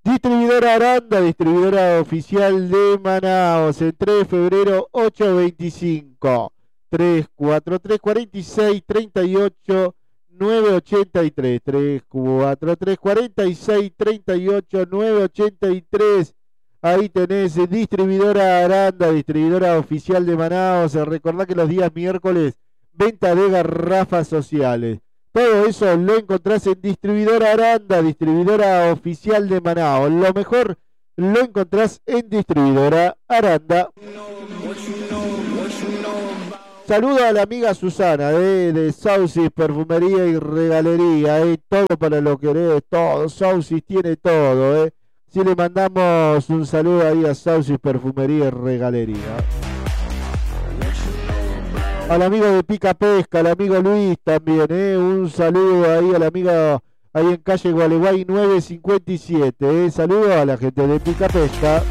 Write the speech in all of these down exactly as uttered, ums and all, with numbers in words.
Distribuidora Aranda, distribuidora oficial de Manaos, el tres de febrero, ocho veinticinco, tres cuatro tres, cuatro seis, tres ocho, nueve ocho tres, tres cuatro tres, cuatro seis, tres ocho, nueve ocho tres. Ahí tenés distribuidora Aranda, distribuidora oficial de Manaos. Recordá que los días miércoles, venta de garrafas sociales. Todo eso lo encontrás en Distribuidora Aranda, distribuidora oficial de Manaos. Lo mejor lo encontrás en Distribuidora Aranda. Saludo a la amiga Susana de, de Saucis Perfumería y Regalería. Eh, todo para lo que querés, todo. Saucis tiene todo. Eh. Si le mandamos un saludo ahí a Saucis Perfumería y Regalería. Al amigo de Pica Pesca, al amigo Luis también, ¿eh? Un saludo ahí al amigo ahí en calle Gualeguay nueve cincuenta y siete, ¿eh? Saludo a la gente de Pica Pesca.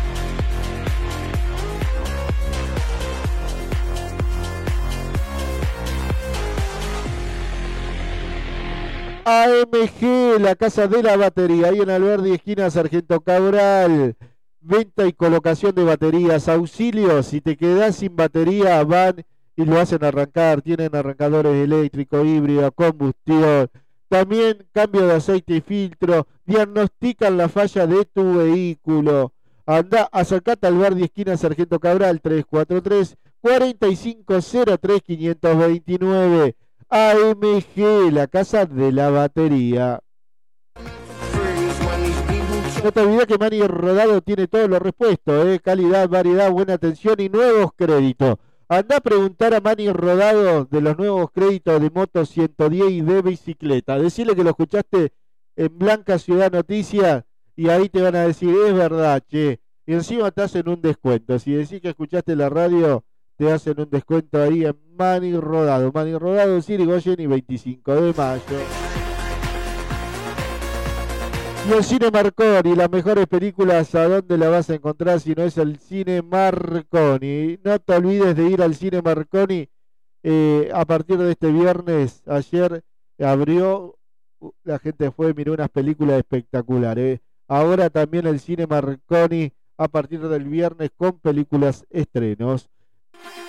A M G, la casa de la batería, ahí en Alberdi, esquina Sargento Cabral. Venta y colocación de baterías, auxilio, si te quedás sin batería, van y lo hacen arrancar. Tienen arrancadores eléctricos, híbridos, combustión. También cambio de aceite y filtro. Diagnostican la falla de tu vehículo. Andá, acercate al Alberdi, esquina Sargento Cabral, tres cuatro tres, cuatro cinco cero tres, cinco dos nueve. A M G, la casa de la batería. No te olvides que Mani Rodado tiene todos los repuestos, ¿eh? Calidad, variedad, buena atención y nuevos créditos. Andá a preguntar a Mani Rodado de los nuevos créditos de Moto ciento diez y de bicicleta. Decirle que lo escuchaste en Blanca Ciudad Noticias y ahí te van a decir, es verdad, che. Y encima te hacen un descuento. Si decís que escuchaste la radio, te hacen un descuento ahí en Mani Rodado. Mani Rodado, Sirigoyen y veinticinco de mayo. Y el Cine Marconi, las mejores películas, ¿a dónde la vas a encontrar si no es el Cine Marconi? No te olvides de ir al Cine Marconi eh, a partir de este viernes. Ayer abrió, la gente fue, miró unas películas espectaculares. Ahora también el Cine Marconi a partir del viernes con películas estrenos.